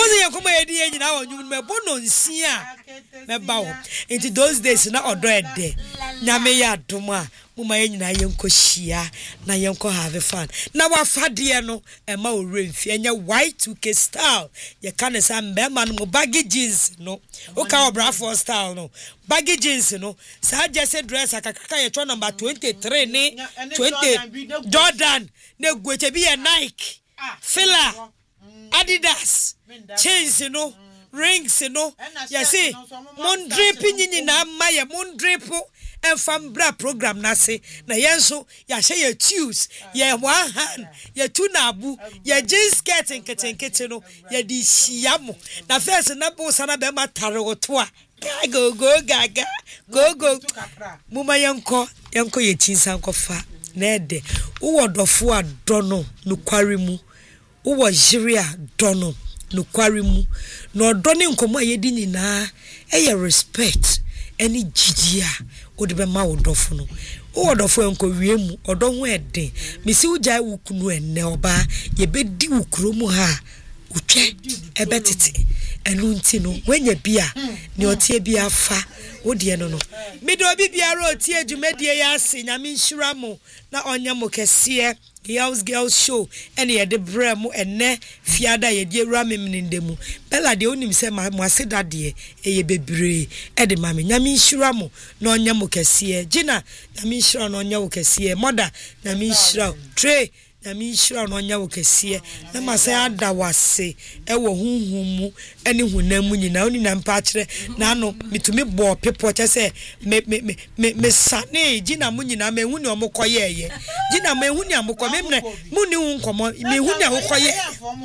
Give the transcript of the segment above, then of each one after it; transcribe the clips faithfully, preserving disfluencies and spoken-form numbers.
Mose yankoma yedi ye nyina wonwum me bono nsia me bawo into those days na odo ede nyame ya adoma muma ye nyina yenkohia na yenko have fun na wafade no ema oremfi enye Y two K style ye kan say mbema no baggy jeans no o ka obrafo style no baggy jeans no sa jesse dress akakaka ye cho number twenty-three ni twenty Jordan na gueche bi ye Nike Fila Adidas chains no rings no you see mon drip nyina ma ye mon drip enfambra program na se na yenso ya hye ye tues ye one hand ye two na abu ye jeans skirt nketenkete no ye di hia na first na bo sana be matare oto a go go gaga go go muma yenko yenko ye chinsa nkofa na ede wo dofo adono no kware mu wo jiri adono no kware mu no odone nkomo ayedi nyina eye respect any gidia odi be ma wodofo no wodofo enko wiemu odo ho eden mesi ugya wukunu enne oba ye bedi wukuro mu ha utwe ebetete enu nti no wenya bia ne otie bia fa wodie no no mede obi biara otie adwumadie ya ase nyame nhyira mo na onye mo kese Girls Girls Show ene ye de bra mu enne fiada ye de ewura memninde mu bela de onim se ma aseda de eye bebre e de mame nyame nhyira mo na onye mo kese gina nyame nhyira na onye wo kese moda nyame nhyira tre nyame nhyira na onye wo kese na masai ada wase e wo hunhum mu ene hunam mu nyina oni na mpa kire na ano mitumi bo pepo chese me me me me sane gina mu nyina me hu ni omokoye ye gina me hu ni amoko me mu ni hu nkomo me hu ni akoye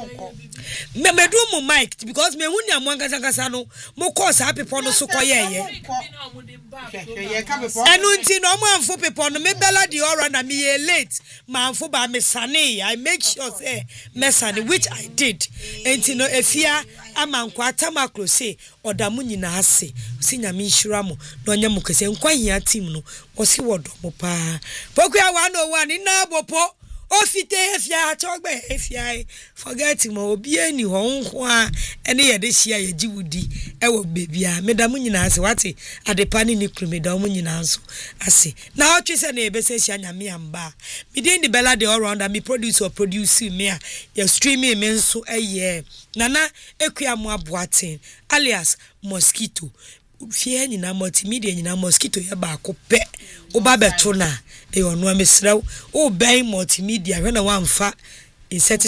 me me do mu mic because me hu ni amwanka sankasa no mo course ha pepo no so koye ye enu nti no mo amfo pepo no me bela di ora na me ye late ma amfo ba me sane I make sure say me sane which I did enti no efia amankwa atamakro say odamu nyina ase si nyame nhyira mo na onye mo kese nkwa hia team no osi wodo mo pa pokua one oh one na bopo ofite efia chogbe efia forget mo obi ani ho nko a ene ye de hia ye giwudi ewo bebia medamu nyina ase wate adepa ni ni krumeda mo nyina nso ase na otwe se na ebese hia nyame amba me dey the bella dey all round me produce or produce me a ye streaming me nso eye nana ekuamu aboaten alias mosquito fie nyina multimedia nyina mosquito ya ba ko pe oba beto na e onu amesraw o ben multimedia hwe na wamfa insect